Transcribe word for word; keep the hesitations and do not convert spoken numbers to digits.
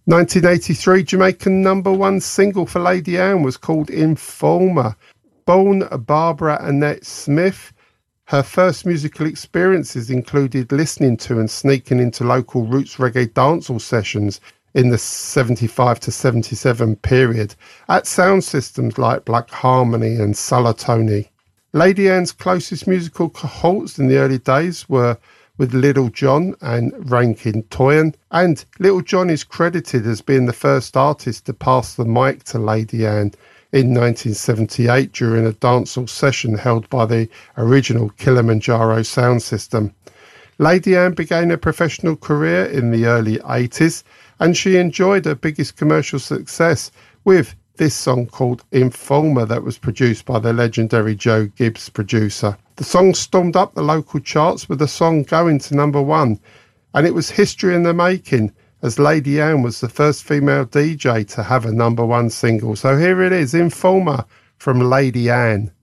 nineteen eighty-three Jamaican number one single for Lady Anne was called Informer. Born Barbara Annette Smith, her first musical experiences included listening to and sneaking into local roots reggae dancehall sessions in the seventy-five to seventy-seven period at sound systems like Black Harmony and Sulatoni. Lady Anne's closest musical cohorts in the early days were with Little John and Rankin Toyin, and Little John is credited as being the first artist to pass the mic to Lady Anne in nineteen seventy-eight during a dancehall session held by the original Kilimanjaro sound system. Lady Anne began her professional career in the early eighties, and she enjoyed her biggest commercial success with this song called Informer that was produced by the legendary Joe Gibbs producer. The song stormed up the local charts with the song going to number one, and it was history in the making as Lady Anne was the first female D J to have a number one single. So here it is, Informer from Lady Anne.